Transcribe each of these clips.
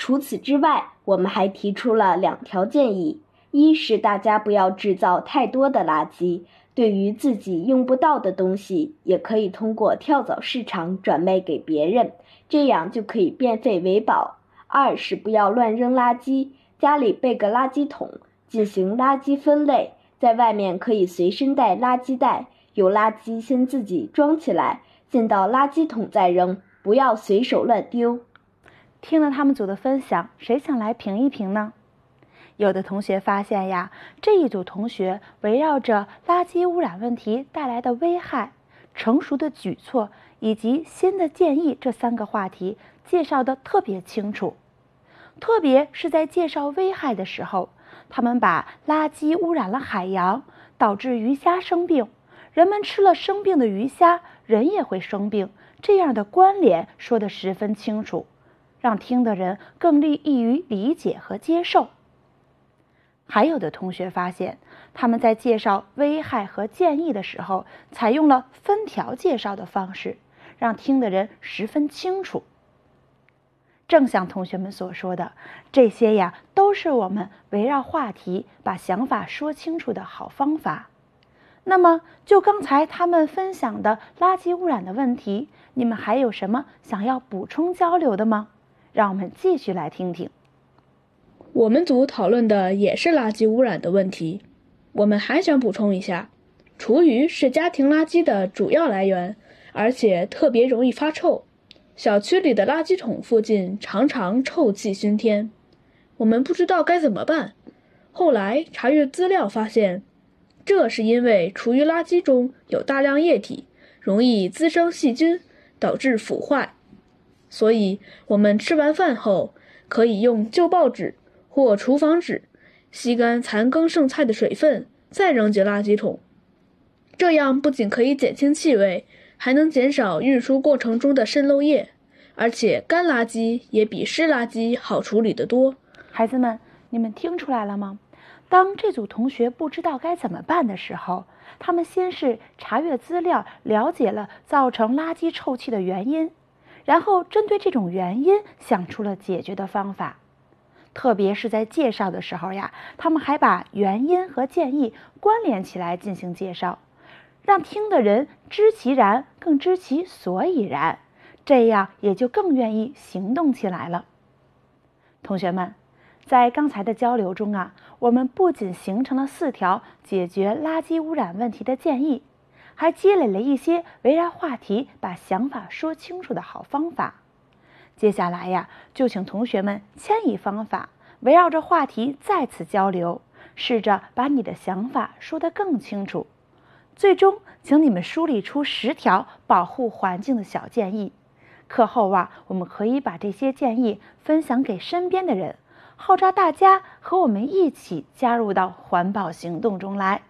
除此之外，我们还提出了2条建议：一是大家不要制造太多的垃圾，对于自己用不到的东西，也可以通过跳蚤市场转卖给别人，这样就可以变废为宝。2是不要乱扔垃圾，家里备个垃圾桶，进行垃圾分类，在外面可以随身带垃圾袋，有垃圾先自己装起来，进到垃圾桶再扔，不要随手乱丢。 听了他们组的分享，谁想来评一评呢？有的同学发现呀，这一组同学围绕着垃圾污染问题带来的危害、成熟的举措以及新的建议这3个话题介绍得特别清楚。特别是在介绍危害的时候，他们把垃圾污染了海洋，导致鱼虾生病，人们吃了生病的鱼虾，人也会生病，这样的关联说得十分清楚，让听的人更易于理解和接受。还有的同学发现，他们在介绍危害和建议的时候，采用了分条介绍的方式，让听的人十分清楚。正像同学们所说的，这些呀都是我们围绕话题把想法说清楚的好方法。那么就刚才他们分享的垃圾污染的问题，你们还有什么想要补充交流的吗？让我们继续来听听。 我们组讨论的也是垃圾污染的问题，我们还想补充一下，厨余是家庭垃圾的主要来源，而且特别容易发臭。小区里的垃圾桶附近常常臭气熏天，我们不知道该怎么办。后来查阅资料发现，这是因为厨余垃圾中有大量液体，容易滋生细菌，导致腐坏。所以我们吃完饭后，可以用旧报纸或厨房纸吸干残羹剩菜的水分，再扔进垃圾桶。这样不仅可以减轻气味，还能减少运输过程中的渗漏液，而且干垃圾也比湿垃圾好处理得多。 孩子们，你们听出来了吗？当这组同学不知道该怎么办的时候，他们先是查阅资料，了解了造成垃圾臭气的原因，然后针对这种原因想出了解决的方法。特别是在介绍的时候呀，他们还把原因和建议关联起来进行介绍，让听的人知其然，更知其所以然，这样也就更愿意行动起来了。同学们，在刚才的交流中啊，我们不仅形成了4条解决垃圾污染问题的建议，还积累了一些围绕话题把想法说清楚的好方法。接下来呀，就请同学们迁移方法，围绕着话题再次交流，试着把你的想法说得更清楚。最终，请你们梳理出10条保护环境的小建议。课后啊，我们可以把这些建议分享给身边的人，号召大家和我们一起加入到环保行动中来。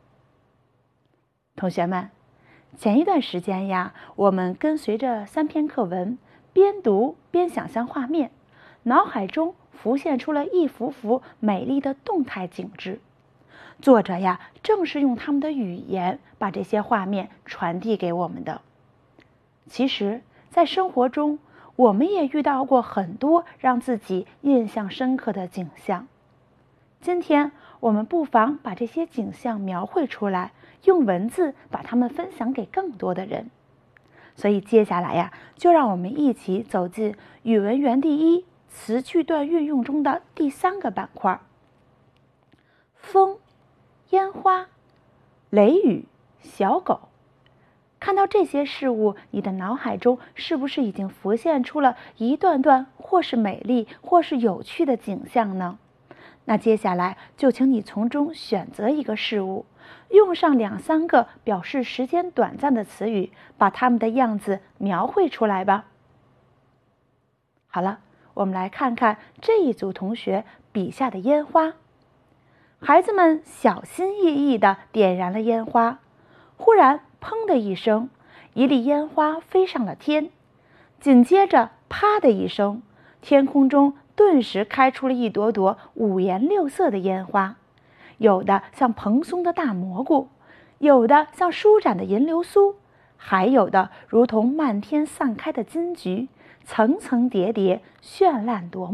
同学们，前一段时间呀，我们跟随着3篇课文，边读边想象画面，脑海中浮现出了一幅幅美丽的动态景致。作者呀，正是用他们的语言把这些画面传递给我们的。其实，在生活中，我们也遇到过很多让自己印象深刻的景象。今天，我们不妨把这些景象描绘出来，用文字把它们分享给更多的人。所以接下来呀，就让我们一起走进语文园地1词句段运用中的第3个板块：风、烟花、雷雨、小狗。看到这些事物，你的脑海中是不是已经浮现出了一段段或是美丽或是有趣的景象呢？那接下来就请你从中选择一个事物，用上2、3个表示时间短暂的词语，把它们的样子描绘出来吧。好了，我们来看看这一组同学笔下的烟花。孩子们小心翼翼地点燃了烟花，忽然砰的一声，一粒烟花飞上了天，紧接着啪的一声，天空中顿时开出了一朵朵5颜6色的烟花，有的像蓬松的大蘑菇，有的像舒展的银流苏，还有的如同漫天散开的金菊，层层叠叠，绚烂夺目。